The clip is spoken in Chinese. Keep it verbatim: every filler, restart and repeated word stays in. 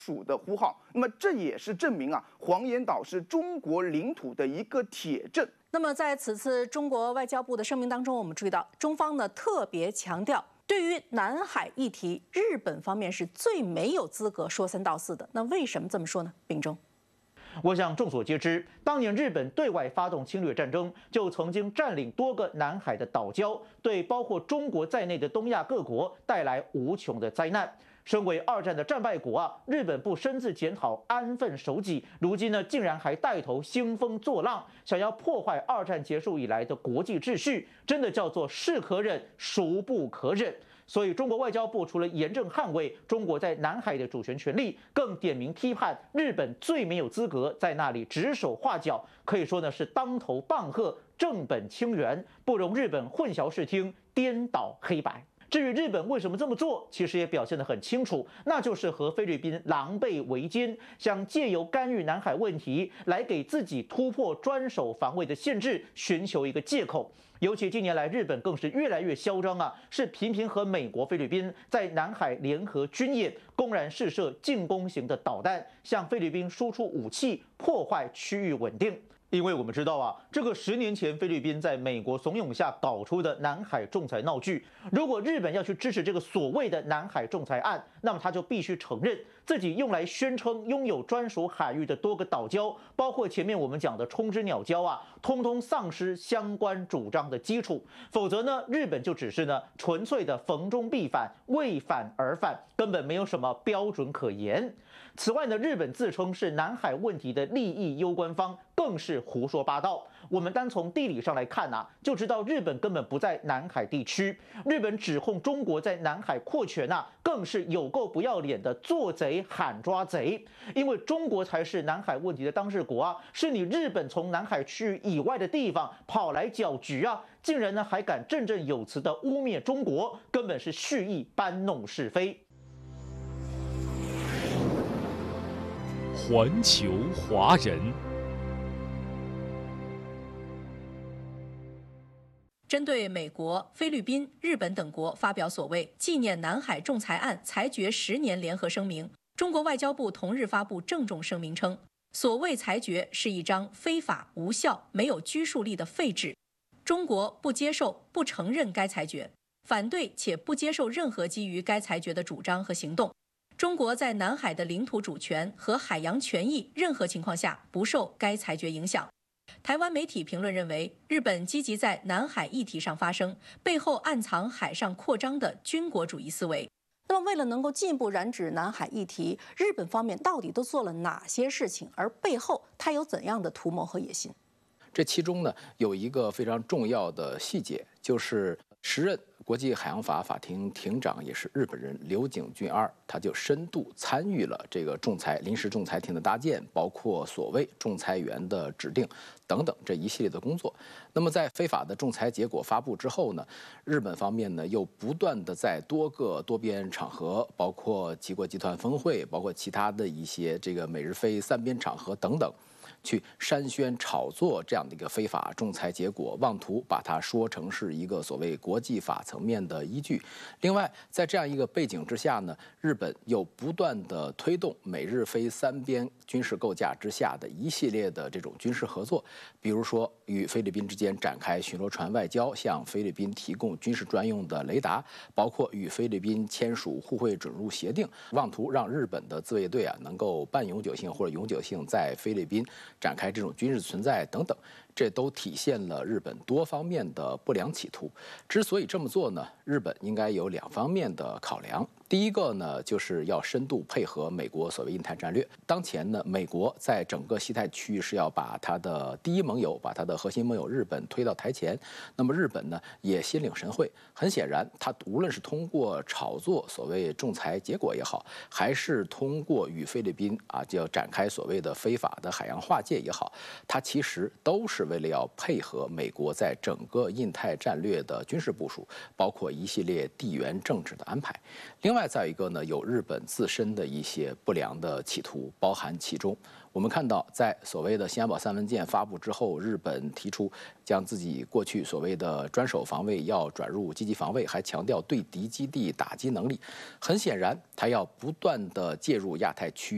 属的呼号。那么这也是证明啊，黄岩岛是中国领土的一个铁证。 那么在此次中国外交部的声明当中，我们注意到中方呢特别强调，对于南海议题，日本方面是最没有资格说三道四的。那为什么这么说呢？秉忠。 我想众所皆知，当年日本对外发动侵略战争，就曾经占领多个南海的岛礁，对包括中国在内的东亚各国带来无穷的灾难。身为二战的战败国啊，日本不深自检讨、安分守己，如今呢竟然还带头兴风作浪，想要破坏二战结束以来的国际秩序，真的叫做是可忍，孰不可忍。所以，中国外交部除了严正捍卫中国在南海的主权权利，更点名批判日本最没有资格在那里指手画脚，可以说呢是当头棒喝，正本清源，不容日本混淆视听、颠倒黑白。至于日本为什么这么做，其实也表现得很清楚，那就是和菲律宾狼狈为奸，想借由干预南海问题来给自己突破专守防卫的限制，寻求一个借口。尤其近年来，日本更是越来越嚣张啊，是频频和美国、菲律宾在南海联合军演，公然试射进攻型的导弹，向菲律宾输出武器，破坏区域稳定。因为我们知道啊，这个十年前菲律宾在美国怂恿下搞出的南海仲裁闹剧，如果日本要去支持这个所谓的南海仲裁案，那么他就必须承认自己用来宣称拥有专属海域的多个岛礁，包括前面我们讲的冲之鸟礁啊，通通丧失相关主张的基础。否则呢，日本就只是呢纯粹的逢中必反，为反而反，根本没有什么标准可言。此外呢，日本自称是南海问题的利益攸关方，更是胡说八道。我们单从地理上来看啊，就知道日本根本不在南海地区。日本指控中国在南海扩权啊，更是有够不要脸的做贼喊抓贼。因为中国才是南海问题的当事国啊，是你日本从南海区域以外的地方跑来搅局啊，竟然呢还敢振振有词的污蔑中国，根本是蓄意搬弄是非。 环球华人。 针对美国、菲律宾、日本等国发表所谓纪念南海仲裁案裁决十年联合声明，中国外交部同日发布郑重声明称，所谓裁决是一张非法、无效、没有拘束力的废纸，中国不接受、不承认该裁决，反对且不接受任何基于该裁决的主张和行动。中国在南海的领土主权和海洋权益任何情况下不受该裁决影响。台湾媒体评论认为，日本积极在南海议题上发声，背后暗藏海上扩张的军国主义思维。那么，为了能够进一步染指南海议题，日本方面到底都做了哪些事情？而背后它有怎样的图谋和野心？ 这其中呢，有一个非常重要的细节，就是时任国际海洋法法庭庭长也是日本人刘景俊二，他就深度参与了这个仲裁临时仲裁庭的搭建，包括所谓仲裁员的指定等等这一系列的工作。那么在非法的仲裁结果发布之后呢，日本方面呢又不断的在多个多边场合，包括七国集团峰会，包括其他的一些这个美日菲三边场合等等，去煽宣炒作这样的一个非法仲裁结果，妄图把它说成是一个所谓国际法层面的依据。另外，在这样一个背景之下呢，日本又不断的推动美日菲三边军事构架之下的一系列的这种军事合作，比如说与菲律宾之间展开巡逻船外交，向菲律宾提供军事专用的雷达，包括与菲律宾签署互惠准入协定，妄图让日本的自卫队啊能够半永久性或者永久性在菲律宾展开这种军事存在等等，这都体现了日本多方面的不良企图。之所以这么做呢，日本应该有两方面的考量。第一个呢，就是要深度配合美国所谓印太战略。当前呢，美国在整个西太区域是要把它的第一盟友，把它的核心盟友日本推到台前。那么日本呢，也心领神会。很显然，它无论是通过炒作所谓仲裁结果也好，还是通过与菲律宾啊就要展开所谓的非法的海洋划界也好，它其实都是为了要配合美国在整个印太战略的军事部署，包括一系列地缘政治的安排。另外再一个呢，有日本自身的一些不良的企图包含其中。我们看到，在所谓的新安保三文件发布之后，日本提出将自己过去所谓的专守防卫要转入积极防卫，还强调对敌基地打击能力。很显然，它要不断的介入亚太区